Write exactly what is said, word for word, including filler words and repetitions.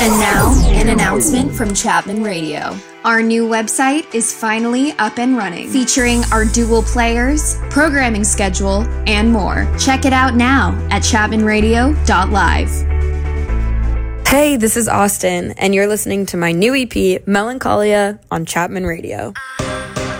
And now, an announcement from Chapman Radio. Our new website is finally up and running, featuring our dual players, programming schedule, and more. Check it out now at chapman radio dot live. Hey, this is Austin, and you're listening to my new E P, Melancholia, on Chapman Radio.